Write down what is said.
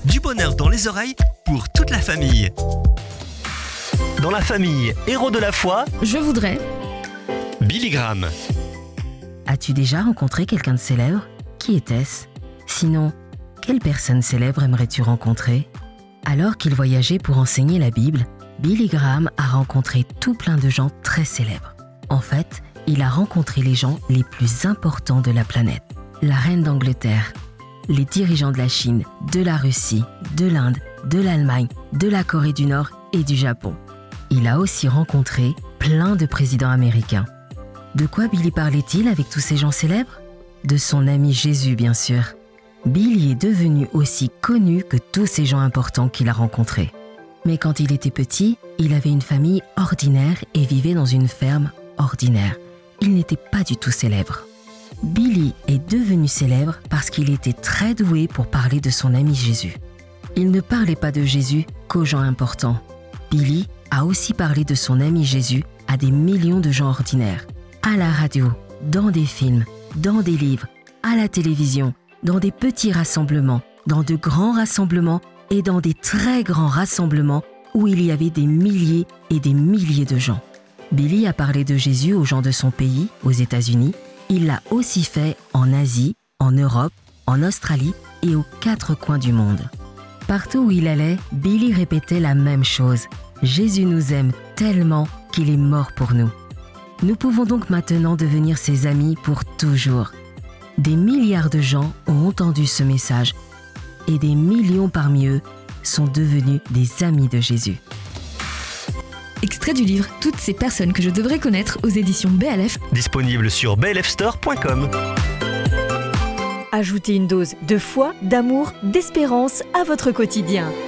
du bonheur dans les oreilles pour toute la famille. Dans la famille Héros de la foi, Je voudrais. Billy Graham. As-tu déjà rencontré quelqu'un de célèbre ? Qui était-ce ? Sinon, quelle personne célèbre aimerais-tu rencontrer ? Alors qu'il voyageait pour enseigner la Bible, Billy Graham a rencontré tout plein de gens très célèbres. En fait, il a rencontré les gens les plus importants de la planète. La reine d'Angleterre, les dirigeants de la Chine, de la Russie, de l'Inde, de l'Allemagne, de la Corée du Nord et du Japon. Il a aussi rencontré plein de présidents américains. De quoi Billy parlait-il avec tous ces gens célèbres ? De son ami Jésus, bien sûr. Billy est devenu aussi connu que tous ces gens importants qu'il a rencontrés. Mais quand il était petit, il avait une famille ordinaire et vivait dans une ferme ordinaire. Il n'était pas du tout célèbre. Billy est devenu célèbre parce qu'il était très doué pour parler de son ami Jésus. Il ne parlait pas de Jésus qu'aux gens importants. Billy a aussi parlé de son ami Jésus à des millions de gens ordinaires. À la radio, dans des films, dans des livres, à la télévision, dans des petits rassemblements, dans de grands rassemblements et dans des très grands rassemblements où il y avait des milliers et des milliers de gens. Billy a parlé de Jésus aux gens de son pays, aux États-Unis. Il l'a aussi fait en Asie, en Europe, en Australie et aux 4 coins du monde. Partout où il allait, Billy répétait la même chose. Jésus nous aime tellement qu'il est mort pour nous. Nous pouvons donc maintenant devenir ses amis pour toujours. Des milliards de gens ont entendu ce message et des millions parmi eux sont devenus des amis de Jésus. Extrait du livre « Toutes ces personnes que je devrais connaître » aux éditions BLF. Disponible sur blfstore.com. Ajoutez une dose de foi, d'amour, d'espérance à votre quotidien.